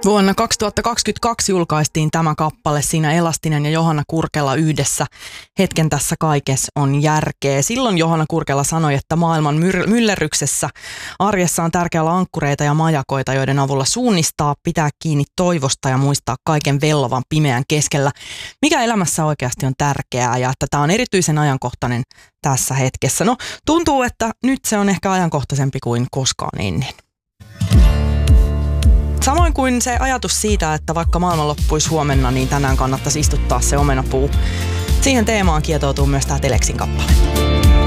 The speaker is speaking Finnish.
Vuonna 2022 julkaistiin tämä kappale, siinä Elastinen ja Johanna Kurkela yhdessä. Hetken tässä kaikessa on järkeä. Silloin Johanna Kurkela sanoi, että maailman myllerryksessä arjessa on tärkeää olla ankkureita ja majakoita, joiden avulla suunnistaa, pitää kiinni toivosta ja muistaa kaiken vellovan pimeän keskellä, mikä elämässä oikeasti on tärkeää ja että tämä on erityisen ajankohtainen tässä hetkessä. No, tuntuu, että nyt se on ehkä ajankohtaisempi kuin koskaan ennen. Samoin kuin se ajatus siitä, että vaikka maailma loppuisi huomenna, niin tänään kannattaisi istuttaa se omenapuu. Siihen teemaan kietoutuu myös tämä Telexin kappale.